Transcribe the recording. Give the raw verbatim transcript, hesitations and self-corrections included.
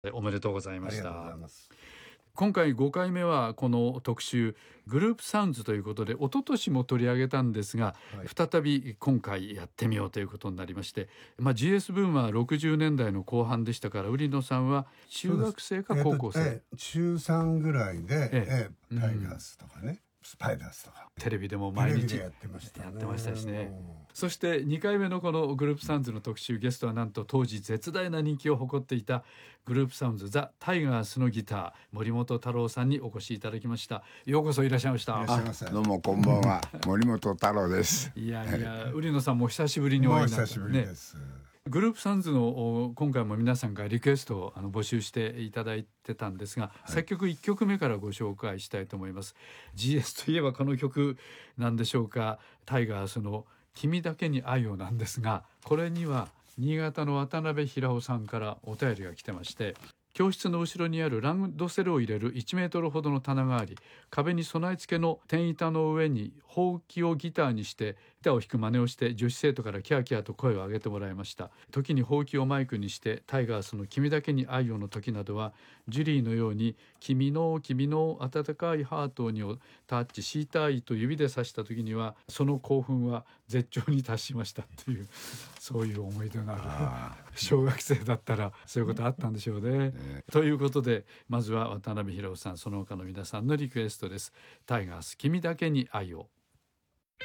おめでとうございましありがとうござた。 います。 今回ごかいめはこの特集グループサウンズということで、一昨年も取り上げたんですが、 はい、 再び今回やってみようということになりまして、まあ、ジーエス ブームはろくじゅうねんだいの後半でしたから、売野さんは中学生か高校生、 えーえー、中さんぐらいで、 ええー、タイガースとかね、うん、スパイダースとかテレビでも毎日やってましたね。 やってましたしね。そしてにかいめのこのグループサウンズの特集、ゲストはなんと当時絶大な人気を誇っていたグループサウンズザ・タイガースのギター森本太郎さんにお越しいただきました。ようこそいらっしゃいました。 どうもこんばんは森本太郎です。 いやいや、売野さんも久しぶりにお会いになったね。 久しぶりです。 グループサウンズの今回も皆さんからリクエストをあの募集していただいてたんですが、はい、作曲いっきょくめからご紹介したいと思います。 ジーエス といえばこの曲なんでしょうか。タイガースの君だけに愛をなんですが、これには新潟の渡辺平夫さんからお便りが来てまして、教室の後ろにあるランドセルを入れるいちメートルほどの棚があり、壁に備え付けの天板の上にほうきをギターにしてギターを弾く真似をして女子生徒からキャーキャーと声を上げてもらいました。時にほうきをマイクにしてタイガースの君だけに愛をの時などはジュリーのように君の君の温かいハートにをタッチしたいと指で指した時にはその興奮は絶頂に達しましたっていう、そういう思い出のある小学生だったらそういうことあったんでしょうね。ということでまずは渡辺平夫さん、その他の皆さんのリクエストです。タイガース君だけに愛を。